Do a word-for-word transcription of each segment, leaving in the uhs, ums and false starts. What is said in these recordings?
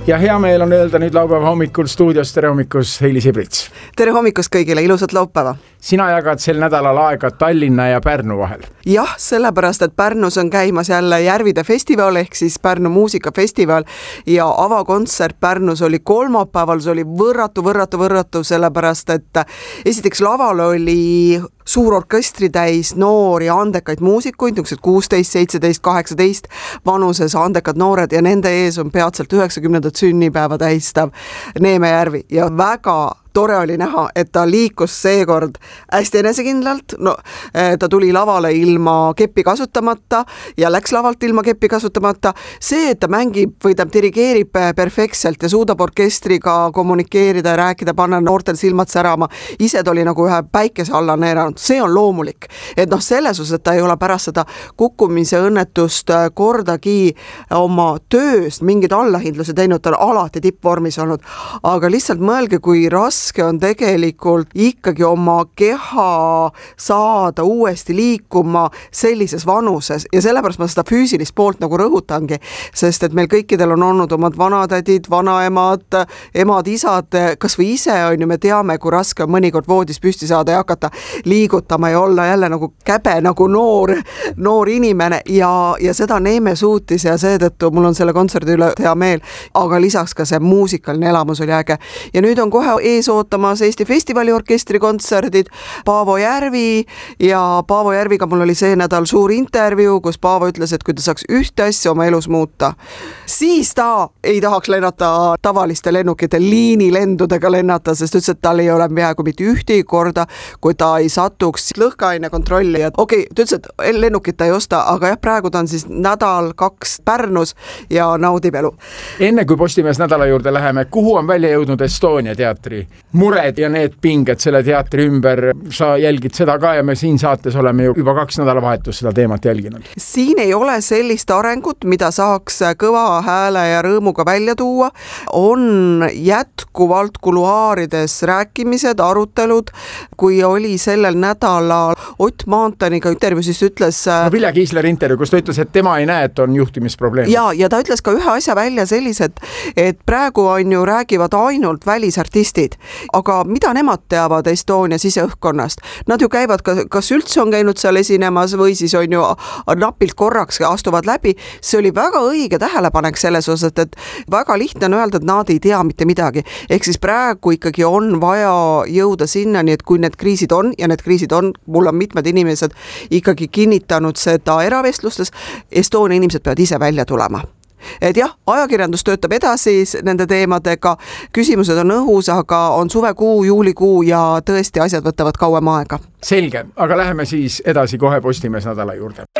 ja hea meel on öelda nüüd laupäeva hommikul stuudios tere hommikus Heili Sibrits. Tere hommikust kõigile, ilusat laupäeva. Sina jagad sel nädalal aega Tallinna ja Pärnu vahel. Jah, sellepärast, et Pärnus on käimas jälle Järvide festival ehk siis Pärnu muusikafestival ja avakontsert Pärnus oli kolmapäeval, see oli võrratu, võrratu, võrratu, sellepärast, et esiteks laval oli suur orkestri täis noori andekaid muusikuid, niisugused kuusteist, seitseteist, kaheksateist vanuses andekad noored ja nende ees on peatselt üheksakümnendat sünnipäeva tähistav Neeme Järvi ja väga tore oli näha, et ta liikus seekord hästi enesekindlalt, no ta tuli lavale ilma keppi kasutamata ja läks lavalt ilma keppi kasutamata. See, et ta mängib või ta dirigeerib perfektselt ja suudab orkestriga kommunikeerida ja rääkida, panna noortel silmad särama, ise ta oli nagu ühe päikese alla neeranud, see on loomulik. Et noh, selles osas, et ta ei ole pärast seda kukkumise õnnetust kordagi oma tööst mingid allahindluse teinud, ta on alati tippvormis olnud, aga lihtsalt mõelge, kui raske on tegelikult ikkagi oma keha saada uuesti liikuma sellises vanuses ja sellepärast ma seda füüsilist poolt nagu rõhutangi, sest et meil kõikidel on olnud omad vanatädid, vanaemad, emad, isad, kas või ise on ju, me teame, kui raske on mõnikord voodis püsti saada ja hakata liigutama ja olla jälle nagu käbe, nagu noor, noor inimene ja, ja seda Neeme suutis ja seetõttu mul on selle kontserdi üle hea meel, aga lisaks ka see muusikaline elamus oli äge ja nüüd on kohe ees ootamas Eesti Festivali orkestri kontserdid, Paavo Järvi ja Paavo Järviga mul oli see nädal suur intervjuu, kus Paavo ütles, et kui ta saaks ühte asja oma elus muuta, siis ta ei tahaks lennata tavaliste lennukite liinilendudega lennata, sest ütles, et tal ei ole peaaegu mitte ühtegi korda, kui ta ei satuks lõhkeaine kontrolli ja okei, ta ütles, et lennukit ta ei osta, aga jah, praegu ta on siis nädal kaks Pärnus ja naudib elu. Enne kui Postimees nädala juurde läheme, kuhu on välja jõudnud Estonia teatri mured ja need pinged selle teatri ümber, sa jälgid seda ka ja me siin saates oleme ju juba kaks nädalavahetust seda teemat jälginud. Siin ei ole sellist arengut, mida saaks kõva hääle ja rõõmuga välja tuua. On jätkuvalt kuluaarides rääkimised, arutelud, kui oli sellel nädalal Ott Maantaniga intervjuu, siis ütles no, Vilja Kiisler intervjuu, kus ta ütles, et tema ei näe, et on juhtimisprobleem. Ja, ja ta ütles ka ühe asja välja sellised, et praegu on ju räägivad ainult välisartistid, aga mida nemad teavad Estonia siseõhkkonnast? Nad ju käivad, kas üldse on käinud seal esinemas või siis on ju napilt korraks astuvad läbi. See oli väga õige tähelepanek selles osas, et väga lihtne on öelda, et nad ei tea mitte midagi. Ehk siis praegu ikkagi on vaja jõuda sinnani, et kui need kriisid on, ja need kriisid on, mul on mitmed inimesed ikkagi kinnitanud seda eravestlustes, Estonia inimesed peavad ise välja tulema. Et jah, ajakirjandus töötab edasi nende teemadega, küsimused on õhus, aga on suvekuu, juulikuu ja tõesti asjad võtavad kauem aega. Selge, aga läheme siis edasi kohe Postimees nädala juurde.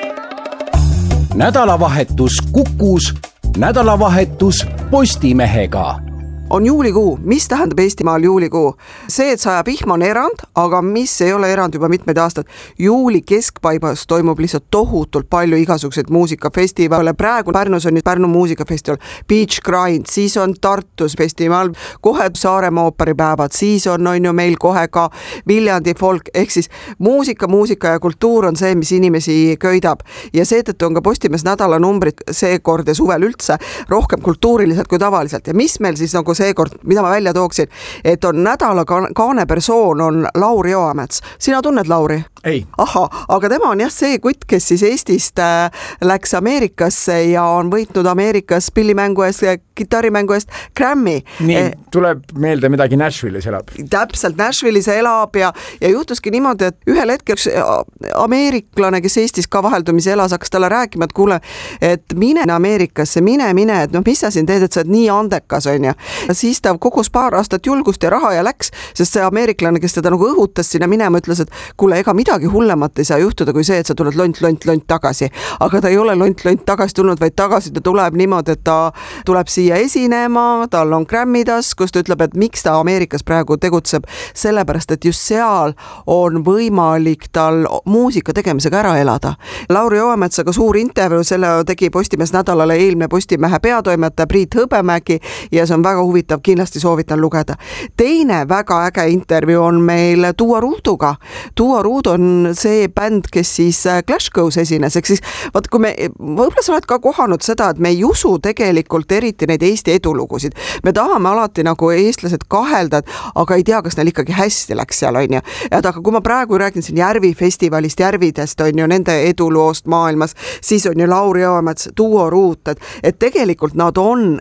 Nädalavahetus Kukus, nädalavahetus Postimehega. On juulikuu. Mis tähendab Eestimaal juulikuu? See, et sajab vihma on erand, aga mis ei ole erand juba mitmeid aastaid. Juuli keskpaibas toimub lihtsalt tohutult palju igasuguseid muusikafestivale. Praegu Pärnus on nüüd Pärnu muusikafestival, Beach Grind, siis on Tartus festival, kohe Saaremaa ooperipäevad, siis on, on ju meil kohe ka Viljandi folk, ehk siis muusika, muusika ja kultuur on see, mis inimesi köidab. Ja seetõttu on ka Postimees nädala numbrid seekord ja suvel üldse rohkem kultuuriliselt kui tavaliselt. Ja mis meil siis nagu seekord, mida ma välja tooksin, et on nädala kaane persoon on Lauri Joamets. Sina tunned Lauri? Ei. Aha, aga tema on jah see kutt, kes siis Eestist äh, läks Ameerikasse ja on võitnud Ameerikas pillimängu eest, kitarrimängu eest Grammy. Nii, eh, tuleb meelde midagi Nashville'is elab. Täpselt, Nashville'is elab ja, ja juhtuski niimoodi, et ühel hetkel ameeriklane, kes Eestis ka vaheldumise elas, hakkas talle rääkima, et kuule, et mine Ameerikasse, mine, mine, et noh, mis sa siin teed, et sa oled nii andekas, on ja. Siis ta kogus paar aastat julgust ja raha ja läks, sest see ameeriklane, kes teda nagu õhutas sinna minema, ütles, et kuule, ega midagi hullemat ei saa juhtuda kui see, et sa tuled lont, lont, lont tagasi. Aga ta ei ole lont, lont tagasi tulnud, vaid tagasi ta tuleb niimoodi, et ta tuleb siia esinema, tal on Grammy taskus, ta ütleb, et miks ta Ameerikas praegu tegutseb, sellepärast, et just seal on võimalik tal muusika tegemisega ära elada. Lauri Joametsaga suur intervjuu, selle tegi Postimees nädalale eelmine Postimehe peatoimetaja Priit Hõbemägi ja see on väga huvitav huvitav, kindlasti soovitan lugeda. Teine väga äge intervjuu on meil Duo Ruuduga. Duo Ruud on see bänd, kes siis Clash Goes esines, ehk siis vaat kui me, võib-olla sa oled ka kohanud seda, et me ei usu tegelikult eriti neid Eesti edulugusid. Me tahame alati nagu eestlased kahelda, aga ei tea, kas neil ikkagi hästi läks seal, on ju. Ja aga kui ma praegu räägin siin Järvi festivalist, Järvidest, on ju, nende eduloost maailmas, siis on ju Lauri Joomets, Duo Ruud, et, et tegelikult nad on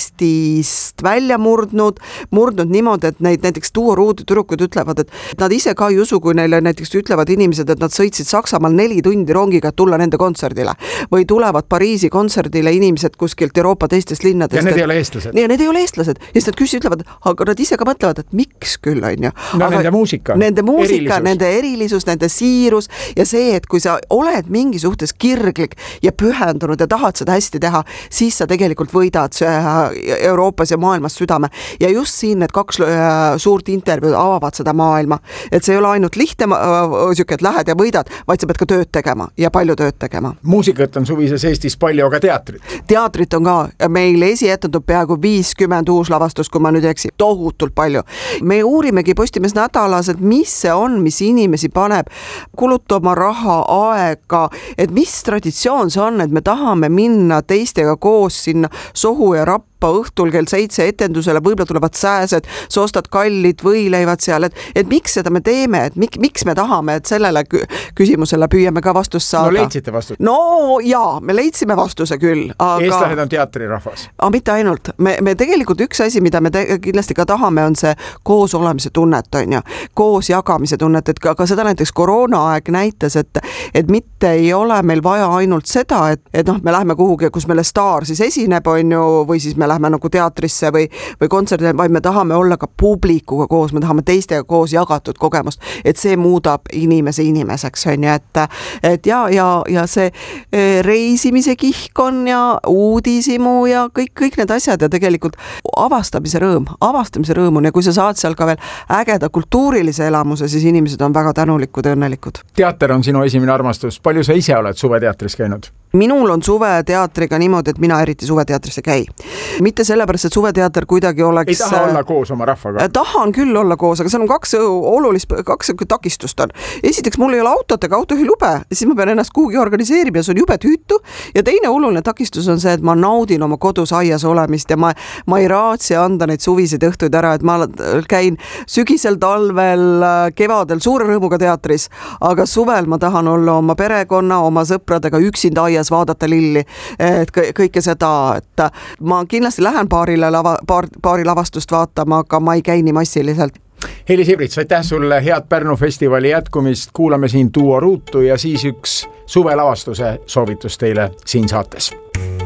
Eestist välja murdnud, murdnud niimoodi, et neid näiteks Duo Ruud tüdrukud ütlevad, et nad ise ka ei usu, kui neile näiteks ütlevad inimesed, et nad sõitsid Saksamaal neli tundi rongiga, et tulla nende kontserdile. Või tulevad Pariisi kontserdile inimesed kuskilt Euroopa teistest linnadest. Ja need ei ole eestlased. Ja need ei ole eestlased. Ja siis nad küsi ütlevad, aga nad ise ka mõtlevad, et miks küll, on ju. No aga nende muusika. Nende muusika, erilisus. nende erilisus, nende siirus ja see, et kui sa oled mingi suhtes kirglik ja pühendunud ja tahad seda hästi teha, siis sa tegelikult võidad Euroopas ja maailmas südame. Ja just siin need kaks suurt intervjuud avavad seda maailma. Et see ei ole ainult lihtne, et lähed ja võidad, vaid sa pead ka tööd tegema ja palju tööd tegema. Muusikat on suvises Eestis palju, aga teatrit? Teatrit on ka. Meil esietendub peaaegu viiskümmend uuslavastust, kui ma nüüd eksi. Tohutult palju. Me uurimegi Postimees nädalas, et mis see on, mis inimesi paneb kulutama raha, aega, et mis traditsioon see on, et me tahame minna teistega koos sinna Sohu ja Rappa õhtul kell seitse etendusele, võib-olla tulevad sääsed, sa ostad kallid võileivad seal, et, et miks seda me teeme, et mik, miks me tahame, et sellele küsimusele püüame ka vastust saada. No leidsite vastust? No jaa, me leidsime vastuse küll. Aga... Eestlased on teatrirahvas. Aga mitte ainult. Me, me tegelikult üks asi, mida me te, kindlasti ka tahame, on see koos olemise tunnet, on ju. Koos jagamise tunnet, et ka, ka seda näiteks koroonaaeg näitas, et, et mitte ei ole meil vaja ainult seda, et, et noh, me läheme kuhugi, kus meile staar siis esineb, on ju, või siis me lähme nagu teatrisse või, või kontserdile, vaid me tahame olla ka publikuga koos, me tahame teistega koos jagatud kogemust, et see muudab inimese inimeseks, on ju, et, et ja, ja, ja see reisimise kihk on ja uudisimu ja kõik, kõik need asjad ja tegelikult avastamise rõõm, avastamise rõõm on ja kui sa saad seal ka veel ägeda kultuurilise elamuse, siis inimesed on väga tänulikud ja õnnelikud. Teater on sinu esimene armastus. Palju sa ise oled suveteatris käinud? Minul on suveteatriga niimoodi, et mina eriti suveteatrisse käi. Mitte sellepärast, et suveteater kuidagi oleks... Ei taha olla koos oma rahvaga? Tahan küll olla koos, aga seal on kaks olulist, kaks takistust on. Esiteks, mul ei ole autot ega autojuhilube, siis ma pean ennast kuhugi organiseerima ja see on jube tüütu. Ja teine oluline takistus on see, et ma naudin oma kodus aias olemist ja ma, ma ei raatsi anda neid suviseid õhtuid ära, et ma käin sügisel, talvel, kevadel suure rõõmuga teatris, aga suvel ma tahan olla oma perekonna, oma sõpradega üksinda aias vaadata lilli, et kõike seda, et ma kindlasti lähen paarile lava, paar, paari lavastust vaatama, aga ma ei käi nii massiliselt. Heili Sibrits, aitäh sulle, head Pärnu festivali jätkumist, kuulame siin Duo Ruutu ja siis üks suvelavastuse soovitus teile siin saates.